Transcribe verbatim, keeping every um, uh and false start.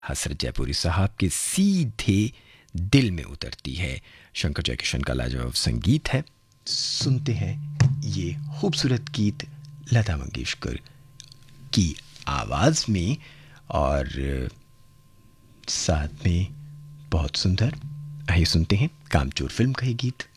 हसरत जयपुरी साहब के सीधे दिल में उतरती है। शंकर जयकिशन का लाजवाब संगीत है। सुनते हैं ये खूबसूरत गीत लता मंगेशकर की आवाज़ में, और साथ में बहुत सुंदर। आइए सुनते हैं कामचोर फिल्म का ये गीत।